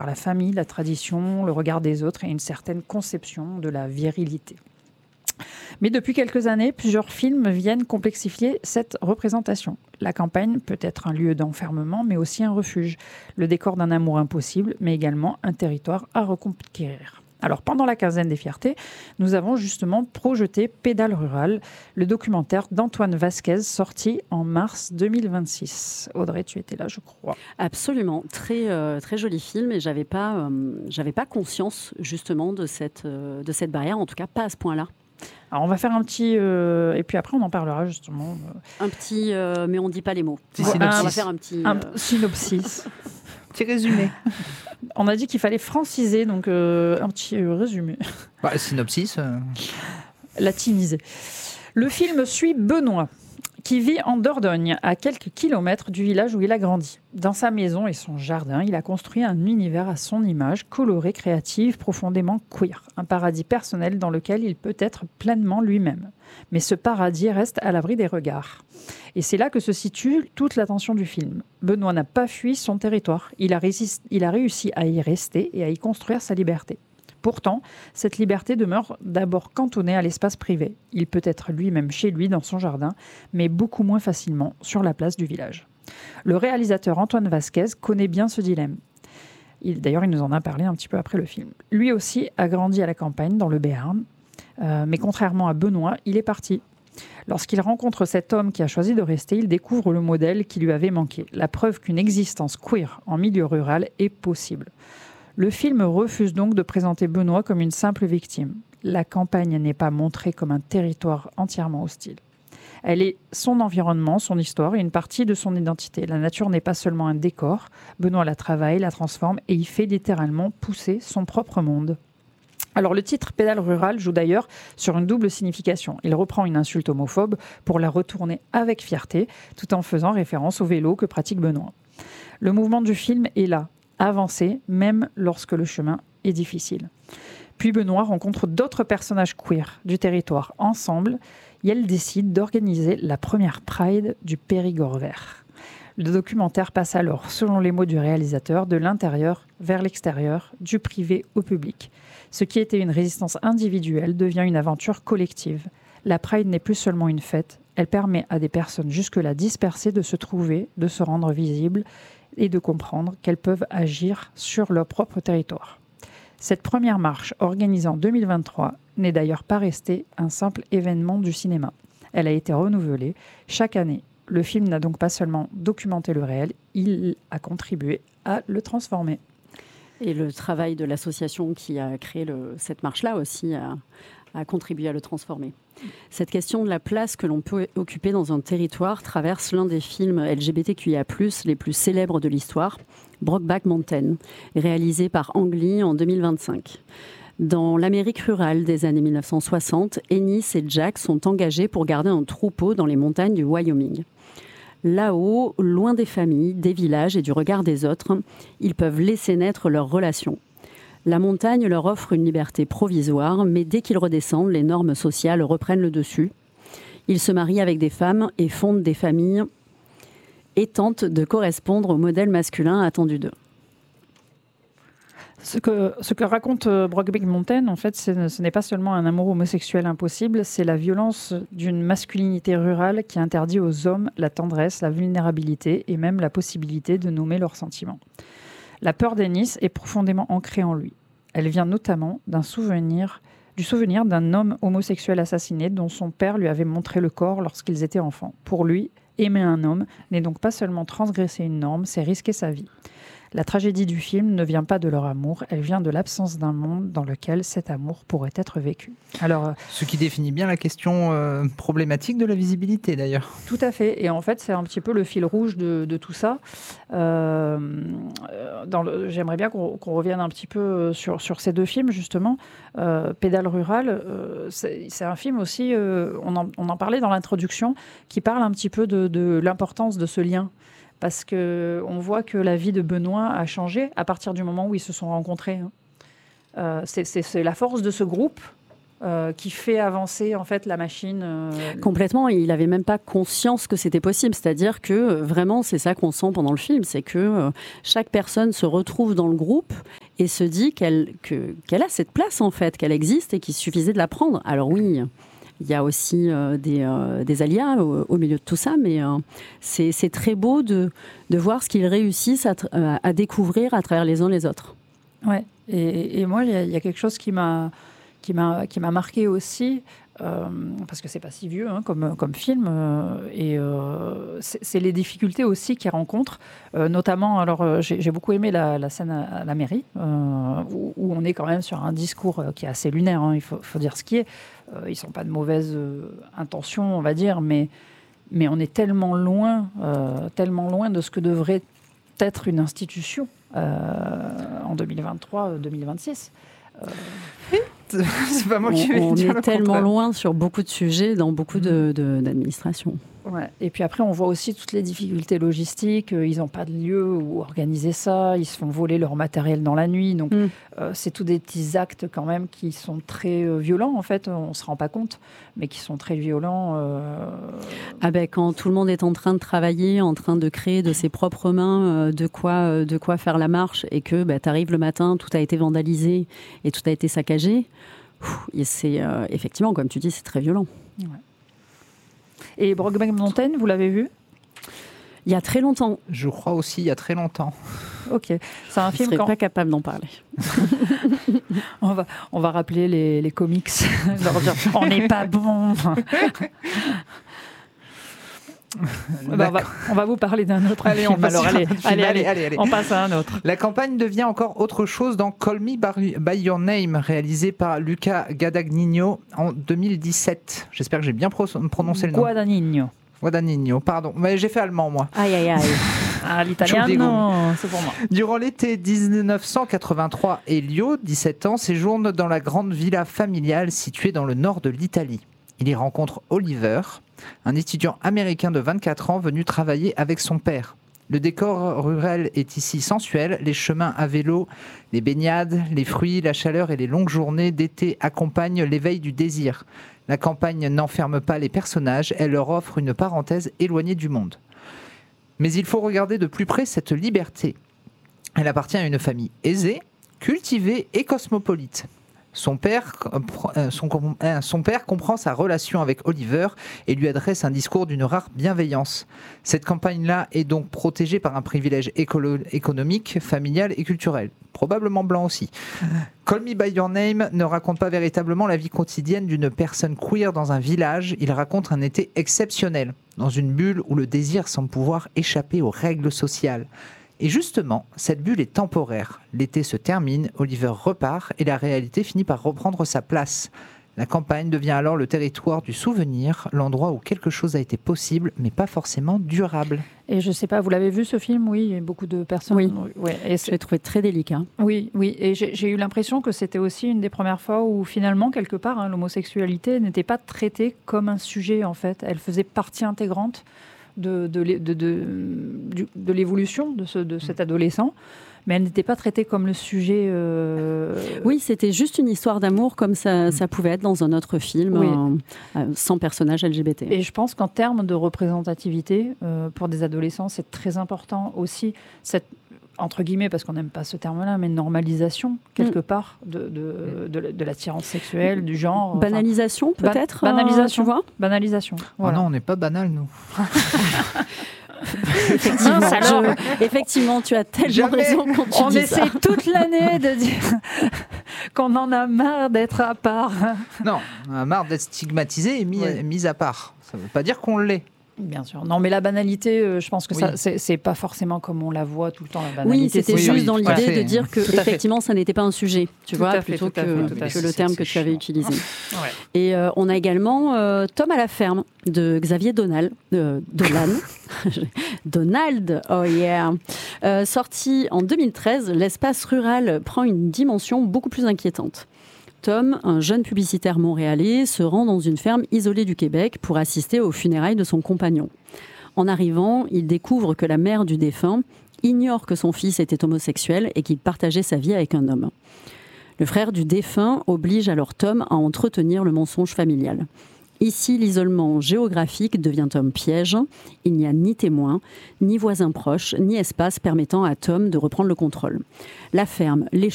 la famille, la tradition, le regard des autres et une certaine conception de la virilité. Mais depuis quelques années, plusieurs films viennent complexifier cette représentation. La campagne peut être un lieu d'enfermement, mais aussi un refuge, le décor d'un amour impossible, mais également un territoire à reconquérir. Alors, pendant la quinzaine des fiertés, nous avons justement projeté Pédale rurale, le documentaire d'Antoine Vasquez, sorti en mars 2026. Audrey, tu étais là, je crois. Absolument, très joli film, et j'avais pas conscience justement de cette barrière, en tout cas pas à ce point-là. Alors, on va faire un petit... et puis après, on en parlera justement. Un petit... mais on ne dit pas les mots. Synopsis. On va faire un petit... synopsis. Petit résumé. On a dit qu'il fallait franciser, donc un petit résumé. Synopsis. Latinisé. Le film suit Benoît, qui vit en Dordogne, à quelques kilomètres du village où il a grandi. Dans sa maison et son jardin, il a construit un univers à son image, coloré, créatif, profondément queer. Un paradis personnel dans lequel il peut être pleinement lui-même. Mais ce paradis reste à l'abri des regards. Et c'est là que se situe toute l'attention du film. Benoît n'a pas fui son territoire. Il a réussi à y rester et à y construire sa liberté. Pourtant, cette liberté demeure d'abord cantonnée à l'espace privé. Il peut être lui-même chez lui, dans son jardin, mais beaucoup moins facilement sur la place du village. Le réalisateur Antoine Vasquez connaît bien ce dilemme. D'ailleurs, il nous en a parlé un petit peu après le film. Lui aussi a grandi à la campagne, dans le Béarn, mais contrairement à Benoît, il est parti. Lorsqu'il rencontre cet homme qui a choisi de rester, il découvre le modèle qui lui avait manqué, la preuve qu'une existence queer en milieu rural est possible. Le film refuse donc de présenter Benoît comme une simple victime. La campagne n'est pas montrée comme un territoire entièrement hostile. Elle est son environnement, son histoire et une partie de son identité. La nature n'est pas seulement un décor. Benoît la travaille, la transforme et y fait littéralement pousser son propre monde. Alors le titre Pédale rurale joue d'ailleurs sur une double signification. Il reprend une insulte homophobe pour la retourner avec fierté, tout en faisant référence au vélo que pratique Benoît. Le mouvement du film est là, avancer, même lorsque le chemin est difficile. Puis Benoît rencontre d'autres personnages queer du territoire. Ensemble, ils décident d'organiser la première Pride du Périgord vert. Le documentaire passe alors, selon les mots du réalisateur, de l'intérieur vers l'extérieur, du privé au public. Ce qui était une résistance individuelle devient une aventure collective. La Pride n'est plus seulement une fête, elle permet à des personnes jusque-là dispersées de se trouver, de se rendre visibles et de comprendre qu'elles peuvent agir sur leur propre territoire. Cette première marche, organisée en 2023, n'est d'ailleurs pas restée un simple événement du cinéma. Elle a été renouvelée chaque année. Le film n'a donc pas seulement documenté le réel, il a contribué à le transformer. Et le travail de l'association qui a créé cette marche-là aussi a contribué à le transformer. Cette question de la place que l'on peut occuper dans un territoire traverse l'un des films LGBTQIA+, les plus célèbres de l'histoire, Brokeback Mountain, réalisé par Ang Lee en 2025. Dans l'Amérique rurale des années 1960, Ennis et Jack sont engagés pour garder un troupeau dans les montagnes du Wyoming. Là-haut, loin des familles, des villages et du regard des autres, ils peuvent laisser naître leur relation. La montagne leur offre une liberté provisoire, mais dès qu'ils redescendent, les normes sociales reprennent le dessus. Ils se marient avec des femmes et fondent des familles et tentent de correspondre au modèle masculin attendu d'eux. Ce que raconte Brokeback Mountain, en fait, ce n'est pas seulement un amour homosexuel impossible, c'est la violence d'une masculinité rurale qui interdit aux hommes la tendresse, la vulnérabilité et même la possibilité de nommer leurs sentiments. La peur d'Ennis est profondément ancrée en lui. Elle vient notamment du souvenir d'un homme homosexuel assassiné dont son père lui avait montré le corps lorsqu'ils étaient enfants. Pour lui, aimer un homme n'est donc pas seulement transgresser une norme, c'est risquer sa vie. La tragédie du film ne vient pas de leur amour, elle vient de l'absence d'un monde dans lequel cet amour pourrait être vécu. Alors, ce qui définit bien la question problématique de la visibilité d'ailleurs. Tout à fait, et en fait c'est un petit peu le fil rouge de tout ça. J'aimerais bien qu'on revienne un petit peu sur ces deux films justement. Pédale rurale, c'est un film aussi, on en parlait dans l'introduction, qui parle un petit peu de l'importance de ce lien. Parce qu'on voit que la vie de Benoît a changé à partir du moment où ils se sont rencontrés. C'est la force de ce groupe qui fait avancer en fait la machine. Complètement, il n'avait même pas conscience que c'était possible. C'est-à-dire que vraiment, c'est ça qu'on sent pendant le film, c'est que chaque personne se retrouve dans le groupe et se dit qu'elle a cette place, en fait, qu'elle existe et qu'il suffisait de la prendre. Alors oui, il y a aussi des aléas au milieu de tout ça, mais c'est très beau de voir ce qu'ils réussissent à découvrir à travers les uns les autres. Ouais. Et moi, il y a quelque chose qui m'a marqué aussi, parce que c'est pas si vieux comme film, c'est les difficultés aussi qu'ils rencontrent, notamment. Alors, j'ai beaucoup aimé la scène à la mairie, où on est quand même sur un discours qui est assez lunaire. Il faut dire ce qui est. Ils sont pas de mauvaises intentions, on va dire, mais on est tellement loin de ce que devrait être une institution en 2023-2026. C'est pas moi qui vais on dire est le tellement contraire. loin sur beaucoup de sujets dans beaucoup d'administrations. Ouais. Et puis après, on voit aussi toutes les difficultés logistiques. Ils n'ont pas de lieu où organiser ça. Ils se font voler leur matériel dans la nuit. Donc, c'est tous des petits actes quand même qui sont très violents, en fait. On ne se rend pas compte, mais qui sont très violents. Quand tout le monde est en train de travailler, en train de créer de ses propres mains de quoi faire la marche, et que tu arrives le matin, tout a été vandalisé et tout a été saccagé. Et c'est effectivement, comme tu dis, c'est très violent. Ouais. Et Brokeback Mountain, vous l'avez vu ? Il y a très longtemps. Je crois aussi, il y a très longtemps. Ok. C'est un Je film ne serais pas capable d'en parler. On va rappeler les comics, leur dire on n'est pas bon. On va vous parler d'un autre Allez, film. on passe Alors, sur un autre film. Allez. On passe à un autre. La campagne devient encore autre chose dans Call Me by Your Name, réalisé par Luca Guadagnino en 2017. J'espère que j'ai bien prononcé le nom. Guadagnino, pardon. Mais j'ai fait allemand, moi. Aïe, aïe, aïe. Ah, l'italien, c'est pour moi. Durant l'été 1983, Elio, 17 ans, séjourne dans la grande villa familiale située dans le nord de l'Italie. Il y rencontre Oliver, un étudiant américain de 24 ans venu travailler avec son père. Le décor rural est ici sensuel, les chemins à vélo, les baignades, les fruits, la chaleur et les longues journées d'été accompagnent l'éveil du désir. La campagne n'enferme pas les personnages, elle leur offre une parenthèse éloignée du monde. Mais il faut regarder de plus près cette liberté. Elle appartient à une famille aisée, cultivée et cosmopolite. Son père comprend sa relation avec Oliver et lui adresse un discours d'une rare bienveillance. Cette campagne-là est donc protégée par un privilège économique, familial et culturel. Probablement blanc aussi. Call Me by Your Name ne raconte pas véritablement la vie quotidienne d'une personne queer dans un village. Il raconte un été exceptionnel, dans une bulle où le désir semble pouvoir échapper aux règles sociales. Et justement, cette bulle est temporaire. L'été se termine, Oliver repart et la réalité finit par reprendre sa place. La campagne devient alors le territoire du souvenir, l'endroit où quelque chose a été possible, mais pas forcément durable. Et je ne sais pas, vous l'avez vu ce film ? Oui, il y a beaucoup de personnes. Oui, et je l'ai trouvé très délicat. Oui, et j'ai eu l'impression que c'était aussi une des premières fois où finalement, quelque part, l'homosexualité n'était pas traitée comme un sujet, en fait. Elle faisait partie intégrante de l'évolution de cet adolescent, mais elle n'était pas traitée comme le sujet. Oui, c'était juste une histoire d'amour comme ça pouvait être dans un autre film, sans personnage LGBT. Et je pense qu'en termes de représentativité, pour des adolescents, c'est très important aussi cette, entre guillemets, parce qu'on n'aime pas ce terme-là, mais normalisation, quelque part, de l'attirance sexuelle, du genre. Banalisation, peut-être banalisation, tu vois. Banalisation. Voilà. Oh non, on n'est pas banal, nous. Effectivement, tu as tellement raison quand tu on dis essaie ça. toute l'année de dire qu'on en a marre d'être à part. Non, on a marre d'être stigmatisé et mis à part. Ça ne veut pas dire qu'on l'est. Bien sûr. Non, mais la banalité, je pense que ça, c'est pas forcément comme on la voit tout le temps, la banalité. Oui, c'était juste dans l'idée fait. de dire que effectivement, ça n'était pas un sujet, tu vois, plutôt que le terme que tu avais utilisé. Ouais. Et on a également Tom à la ferme de Xavier Dolan. Donald, oh yeah. Sorti en 2013, l'espace rural prend une dimension beaucoup plus inquiétante. Tom, un jeune publicitaire montréalais, se rend dans une ferme isolée du Québec pour assister aux funérailles de son compagnon. En arrivant, il découvre que la mère du défunt ignore que son fils était homosexuel et qu'il partageait sa vie avec un homme. Le frère du défunt oblige alors Tom à entretenir le mensonge familial. Ici, l'isolement géographique devient un piège. Il n'y a ni témoin, ni voisins proches, ni espace permettant à Tom de reprendre le contrôle. La ferme, les